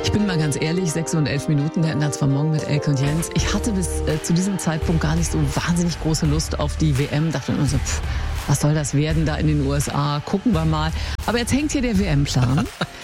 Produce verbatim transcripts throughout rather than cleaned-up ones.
Ich bin mal ganz ehrlich, sechs und elf Minuten, der ändert zwar morgen mit Elke und Jens. Ich hatte bis äh, zu diesem Zeitpunkt gar nicht so wahnsinnig große Lust auf die W M. Dachte immer so, pff, was soll das werden da in den U S A? Gucken wir mal. Aber jetzt hängt hier der W M-Plan.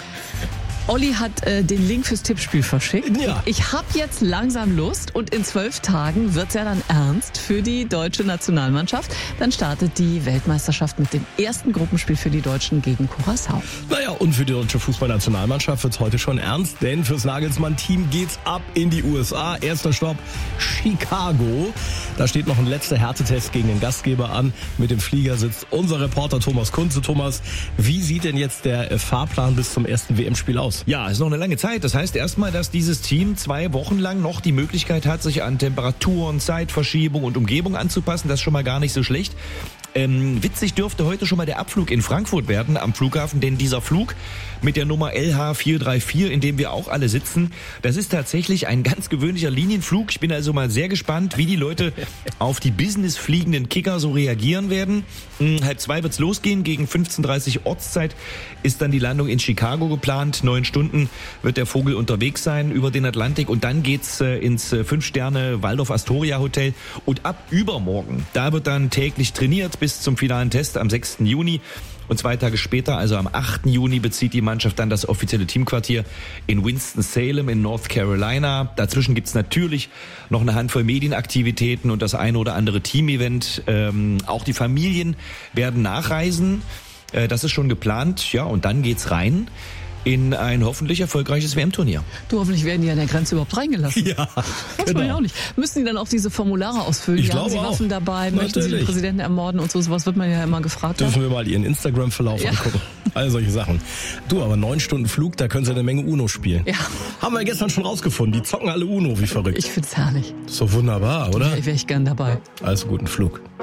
Olli hat äh, den Link fürs Tippspiel verschickt. Ja. Ich habe jetzt langsam Lust und in zwölf Tagen wird's ja dann ernst für die deutsche Nationalmannschaft. Dann startet die Weltmeisterschaft mit dem ersten Gruppenspiel für die Deutschen gegen Curaçao. Naja, und für die deutsche Fußballnationalmannschaft wird's heute schon ernst, denn fürs Nagelsmann-Team geht's ab in die U S A. Erster Stopp Chicago. Da steht noch ein letzter Härtetest gegen den Gastgeber an. Mit dem Flieger sitzt unser Reporter Thomas Kunze. Thomas, wie sieht denn jetzt der Fahrplan bis zum ersten W M-Spiel aus? Ja, es ist noch eine lange Zeit. Das heißt erstmal, dass dieses Team zwei Wochen lang noch die Möglichkeit hat, sich an Temperaturen, Zeitverschiebung und Umgebung anzupassen. Das ist schon mal gar nicht so schlecht. Ähm, witzig dürfte heute schon mal der Abflug in Frankfurt werden am Flughafen, denn dieser Flug mit der Nummer L H vier drei vier, in dem wir auch alle sitzen, das ist tatsächlich ein ganz gewöhnlicher Linienflug. Ich bin also mal sehr gespannt, wie die Leute auf die businessfliegenden Kicker so reagieren werden. Hm, halb zwei wird's losgehen, gegen fünfzehn Uhr dreißig Ortszeit ist dann die Landung in Chicago geplant. Neun Stunden wird der Vogel unterwegs sein über den Atlantik und dann geht's äh, ins äh, Fünf-Sterne Waldorf Astoria Hotel und ab übermorgen, da wird dann täglich trainiert bis zum finalen Test am sechsten Juni. Und zwei Tage später, also am achten Juni, bezieht die Mannschaft dann das offizielle Teamquartier in Winston-Salem in North Carolina. Dazwischen gibt's natürlich noch eine Handvoll Medienaktivitäten und das eine oder andere Teamevent. Ähm, auch die Familien werden nachreisen. Äh, das ist schon geplant. Ja, und dann geht's rein in ein hoffentlich erfolgreiches W M-Turnier. Du, hoffentlich werden die an der Grenze überhaupt reingelassen. Ja, Weiß man ja auch nicht. Müssen die dann auch diese Formulare ausfüllen? Ich Ja, haben glaube sie auch. Waffen dabei? Möchten sie den Natürlich. Präsidenten ermorden und so? Sowas wird man ja immer gefragt. Dürfen wir mal ihren Instagram-Verlauf Ja. angucken. All solche Sachen. Du, aber neun Stunden Flug, da können sie eine Menge Uno spielen. Ja. Haben wir gestern schon rausgefunden. Die zocken alle Uno, wie verrückt. Ich find's herrlich. Ist doch wunderbar, oder? Ich wäre ich gern dabei. Also guten Flug.